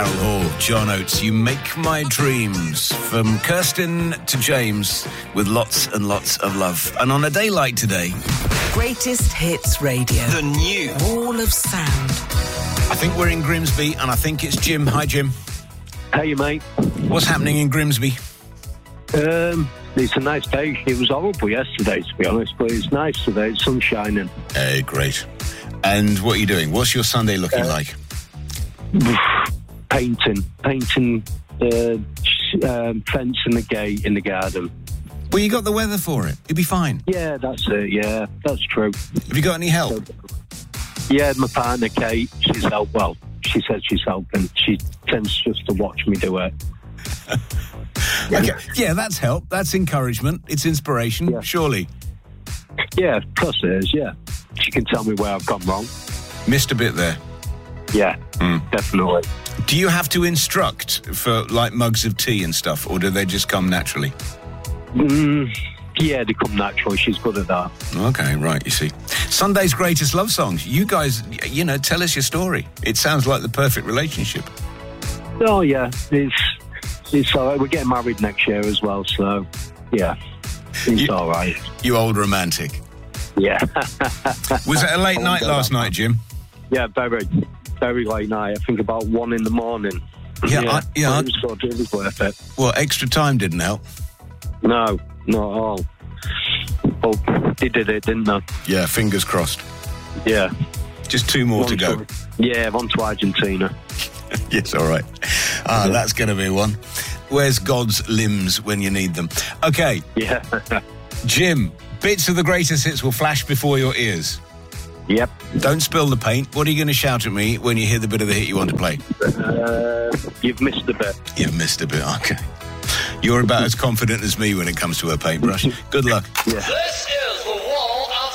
Daryl Hall, John Oates, You Make My Dreams. From Kirsten to James, with lots and lots of love. And on a day like today... Greatest Hits Radio. The new Wall of Sound. I think we're in Grimsby, and I think it's Jim. Hi, Jim. Hey, mate. What's happening in Grimsby? It's a nice day. It was horrible yesterday, to be honest, but it's nice today. It's sun shining. Great. And what are you doing? What's your Sunday looking like? Painting fence and the gate in the garden. Well, you got the weather for it. You'll be fine. Yeah, that's it. Yeah, that's true. Have you got any help? Yeah, my partner, Kate, she's helped. Well, she says she's helping. She tends just to watch me do it. Okay. Yeah, that's help. That's encouragement. It's inspiration, surely. Yeah, of course it is, yeah. She can tell me where I've gone wrong. Missed a bit there. Yeah, definitely. Do you have to instruct for, like, mugs of tea and stuff, or do they just come naturally? Yeah, they come naturally. She's good at that. Okay, right, you see. Sunday's greatest love songs. You guys, tell us your story. It sounds like the perfect relationship. Oh, yeah. It's all right. We're getting married next year as well, so, yeah. It's all right. You old romantic. Yeah. Was it a late night last night, Jim? Yeah, very, very late night. I think about 1 in the morning. Yeah. It was good. It was worth it. Well, extra time didn't help. No, not at all. But they did it, didn't they? Yeah, fingers crossed. Yeah. Just 2 more to go. On to Argentina. Yes, all right. That's going to be one. Where's God's limbs when you need them? Okay. Yeah. Jim, bits of the greatest hits will flash before your ears. Yep. Don't spill the paint. What are you going to shout at me when you hear the bit of the hit you want to play? You've missed a bit. You've missed a bit, okay. You're about as confident as me when it comes to a paintbrush. Good luck. Yeah.